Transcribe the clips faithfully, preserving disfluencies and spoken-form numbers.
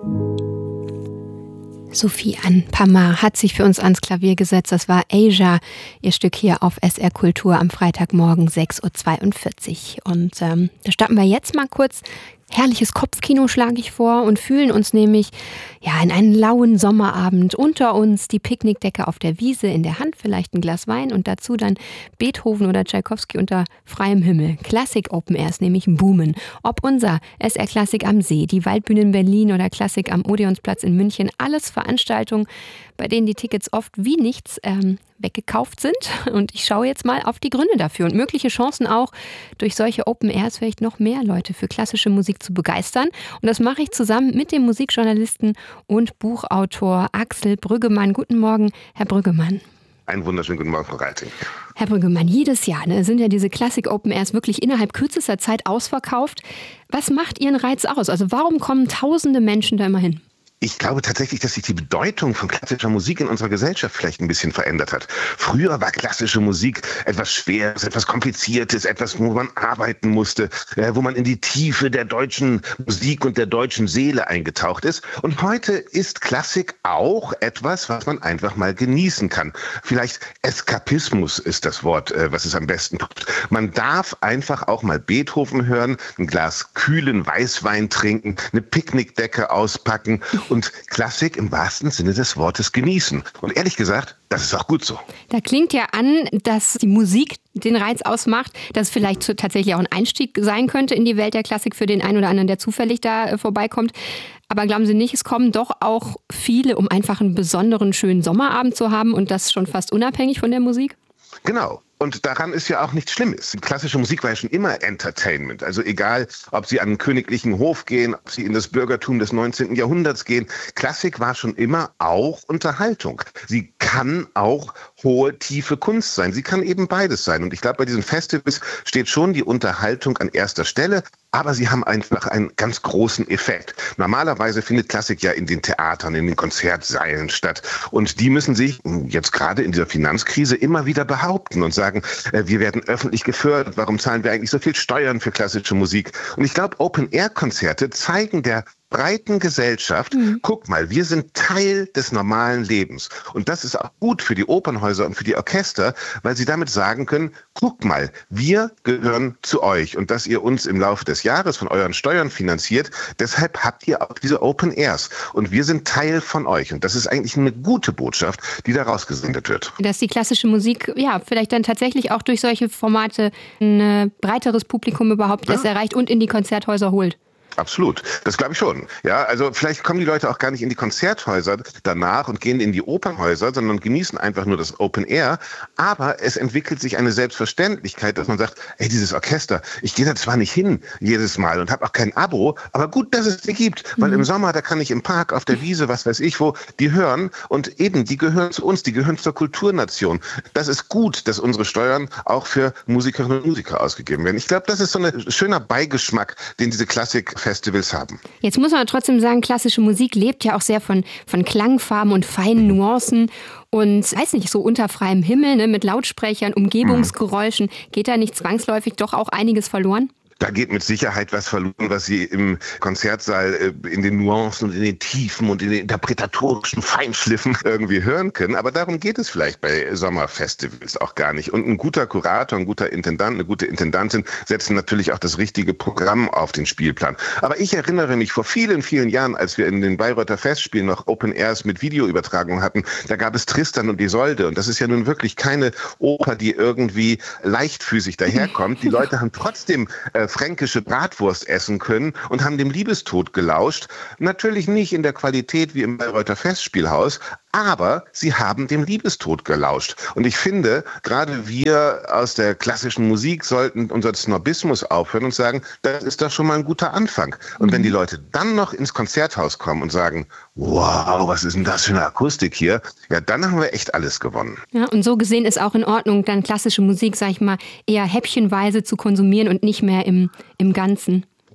Sophie Ann Pamar hat sich für uns ans Klavier gesetzt. Das war Asia, ihr Stück hier auf S R Kultur am Freitagmorgen sechs Uhr zweiundvierzig. Und ähm, da starten wir jetzt mal kurz. Herrliches Kopfkino schlage ich vor und fühlen uns nämlich ja in einen lauen Sommerabend. Unter uns die Picknickdecke auf der Wiese, in der Hand vielleicht ein Glas Wein und dazu dann Beethoven oder Tschaikowski unter freiem Himmel. Klassik Open Airs, nämlich boomen. Ob unser S R Klassik am See, die Waldbühne in Berlin oder Klassik am Odeonsplatz in München, alles Veranstaltungen, bei denen die Tickets oft wie nichts ähm, weggekauft sind. Und ich schaue jetzt mal auf die Gründe dafür und mögliche Chancen auch, durch solche Open Airs vielleicht noch mehr Leute für klassische Musik zu begeistern. Und das mache ich zusammen mit dem Musikjournalisten und Buchautor Axel Brüggemann. Guten Morgen, Herr Brüggemann. Einen wunderschönen guten Morgen, Frau Reiting. Herr Brüggemann, jedes Jahr ne, sind ja diese Klassik Open Airs wirklich innerhalb kürzester Zeit ausverkauft. Was macht Ihren Reiz aus? Also warum kommen tausende Menschen da immer hin? Ich glaube tatsächlich, dass sich die Bedeutung von klassischer Musik in unserer Gesellschaft vielleicht ein bisschen verändert hat. Früher war klassische Musik etwas Schweres, etwas Kompliziertes, etwas, wo man arbeiten musste, wo man in die Tiefe der deutschen Musik und der deutschen Seele eingetaucht ist. Und heute ist Klassik auch etwas, was man einfach mal genießen kann. Vielleicht Eskapismus ist das Wort, was es am besten tut. Man darf einfach auch mal Beethoven hören, ein Glas kühlen Weißwein trinken, eine Picknickdecke auspacken und Klassik im wahrsten Sinne des Wortes genießen. Und ehrlich gesagt, das ist auch gut so. Da klingt ja an, dass die Musik den Reiz ausmacht, dass es vielleicht tatsächlich auch ein Einstieg sein könnte in die Welt der Klassik für den einen oder anderen, der zufällig da äh, vorbeikommt. Aber glauben Sie nicht, es kommen doch auch viele, um einfach einen besonderen, schönen Sommerabend zu haben und das schon fast unabhängig von der Musik? Genau. Und daran ist ja auch nichts Schlimmes. Klassische Musik war ja schon immer Entertainment. Also egal, ob Sie an den königlichen Hof gehen, ob Sie in das Bürgertum des neunzehnten Jahrhunderts gehen. Klassik war schon immer auch Unterhaltung. Sie kann auch hohe, tiefe Kunst sein. Sie kann eben beides sein. Und ich glaube, bei diesen Festivals steht schon die Unterhaltung an erster Stelle. Aber sie haben einfach einen ganz großen Effekt. Normalerweise findet Klassik ja in den Theatern, in den Konzertsälen statt. Und die müssen sich jetzt gerade in dieser Finanzkrise immer wieder behaupten und sagen, wir werden öffentlich gefördert. Warum zahlen wir eigentlich so viel Steuern für klassische Musik? Und ich glaube, Open-Air-Konzerte zeigen der breiten Gesellschaft, mhm. guck mal, wir sind Teil des normalen Lebens. Und das ist auch gut für die Opernhäuser und für die Orchester, weil sie damit sagen können, guck mal, wir gehören zu euch und dass ihr uns im Laufe des Jahres von euren Steuern finanziert, deshalb habt ihr auch diese Open Airs und wir sind Teil von euch. Und das ist eigentlich eine gute Botschaft, die da rausgesendet wird. Dass die klassische Musik, ja, vielleicht dann tatsächlich auch durch solche Formate ein breiteres Publikum überhaupt erst ja. erreicht und in die Konzerthäuser holt. Absolut, das glaube ich schon. Ja, also vielleicht kommen die Leute auch gar nicht in die Konzerthäuser danach und gehen in die Opernhäuser, sondern genießen einfach nur das Open Air. Aber es entwickelt sich eine Selbstverständlichkeit, dass man sagt, ey, dieses Orchester, ich gehe da zwar nicht hin jedes Mal und habe auch kein Abo, aber gut, dass es die gibt, weil mhm. im Sommer, da kann ich im Park, auf der Wiese, was weiß ich wo, die hören und eben, die gehören zu uns, die gehören zur Kulturnation. Das ist gut, dass unsere Steuern auch für Musikerinnen und Musiker ausgegeben werden. Ich glaube, das ist so ein schöner Beigeschmack, den diese Klassik Festivals haben. Jetzt muss man trotzdem sagen, klassische Musik lebt ja auch sehr von, von Klangfarben und feinen Nuancen und, weiß nicht, so unter freiem Himmel, ne, mit Lautsprechern, Umgebungsgeräuschen, geht da nicht zwangsläufig doch auch einiges verloren? Da geht mit Sicherheit was verloren, was Sie im Konzertsaal äh, in den Nuancen und in den Tiefen und in den interpretatorischen Feinschliffen irgendwie hören können. Aber darum geht es vielleicht bei Sommerfestivals auch gar nicht. Und ein guter Kurator, ein guter Intendant, eine gute Intendantin setzen natürlich auch das richtige Programm auf den Spielplan. Aber ich erinnere mich vor vielen, vielen Jahren, als wir in den Bayreuther Festspielen noch Open Airs mit Videoübertragung hatten, da gab es Tristan und Isolde. Und das ist ja nun wirklich keine Oper, die irgendwie leichtfüßig daherkommt. Die Leute haben trotzdem äh, fränkische Bratwurst essen können und haben dem Liebestod gelauscht. Natürlich nicht in der Qualität wie im Bayreuther Festspielhaus, aber sie haben dem Liebestod gelauscht. Und ich finde, gerade wir aus der klassischen Musik sollten unseren Snobismus aufhören und sagen, das ist doch schon mal ein guter Anfang. Und wenn die Leute dann noch ins Konzerthaus kommen und sagen, wow, was ist denn das für eine Akustik hier? Ja, dann haben wir echt alles gewonnen. Ja, und so gesehen ist auch in Ordnung, dann klassische Musik, sag ich mal, eher häppchenweise zu konsumieren und nicht mehr im, im Ganzen.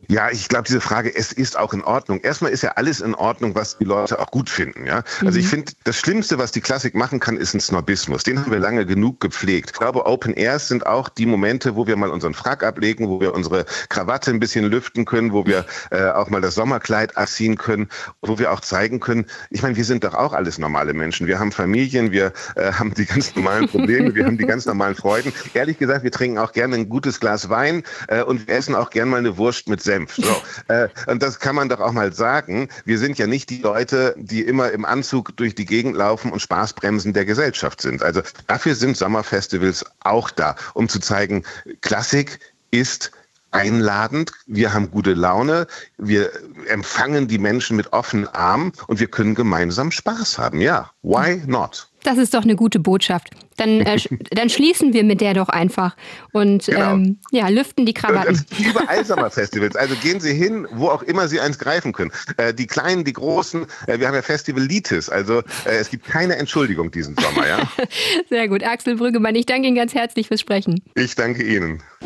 Ja, ich glaube, diese Frage, es ist auch in Ordnung. Erstmal ist ja alles in Ordnung, was die Leute auch gut finden. Ja? Also mhm. ich finde, das Schlimmste, was die Klassik machen kann, ist ein Snobismus. Den haben wir lange genug gepflegt. Ich glaube, Open Airs sind auch die Momente, wo wir mal unseren Frack ablegen, wo wir unsere Krawatte ein bisschen lüften können, wo wir äh, auch mal das Sommerkleid anziehen können, wo wir auch zeigen können, ich meine, wir sind doch auch alles normale Menschen. Wir haben Familien, wir äh, haben die ganz normalen Probleme, wir haben die ganz normalen Freuden. Ehrlich gesagt, wir trinken auch gerne ein gutes Glas Wein äh, und wir essen auch gerne mal eine Wurst mit Senf. So, äh, und das kann man doch auch mal sagen. Wir sind ja nicht die Leute, die immer im Anzug durch die Gegend laufen und Spaßbremsen der Gesellschaft sind. Also dafür sind Sommerfestivals auch da, um zu zeigen, Klassik ist einladend, wir haben gute Laune, wir empfangen die Menschen mit offenen Armen und wir können gemeinsam Spaß haben. Ja, why not? Das ist doch eine gute Botschaft. Dann, äh, dann schließen wir mit der doch einfach und genau. ähm, ja, lüften die Krawatten. Überall Sommerfestivals. Also gehen Sie hin, wo auch immer Sie eins greifen können. Äh, die Kleinen, die Großen. Äh, wir haben ja Festivalitis. Also äh, es gibt keine Entschuldigung diesen Sommer. Ja? Sehr gut. Axel Brüggemann, ich danke Ihnen ganz herzlich fürs Sprechen. Ich danke Ihnen.